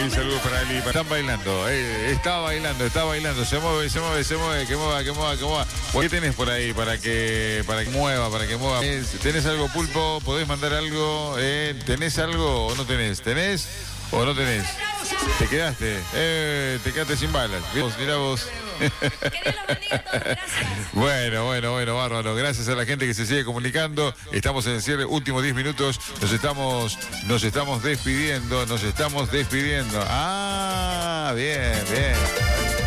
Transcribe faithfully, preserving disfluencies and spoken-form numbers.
Sí, saludos para Ali. Están bailando, eh, está bailando, está bailando, se mueve, se mueve, se mueve, que mueva, que mueva, que mueva. ¿Qué tenés por ahí para que para que mueva, para que mueva? ¿Tenés algo, Pulpo? ¿Podés mandar algo? Eh, ¿Tenés algo o no tenés? ¿Tenés o no tenés? ¿Te quedaste? Eh, te quedaste sin balas. Mirá vos. Bueno, bueno, bueno, bárbaro. Gracias a la gente que se sigue comunicando. Estamos en el cierre, últimos diez minutos. Nos estamos, nos estamos despidiendo, nos estamos despidiendo. Ah, bien, bien.